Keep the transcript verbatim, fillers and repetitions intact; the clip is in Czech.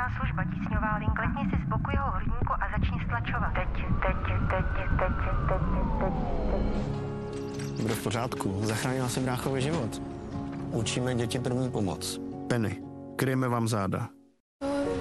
záchranná služba, tísňová link. Klikni si z boku jeho hrudníku a začni stlačovat. Teď, teď, teď, teď, teď, teď, teď, teď. Bude v pořádku. Zachránila si bráchovi život. Učíme děti první pomoc. Penny, kryjeme vám záda.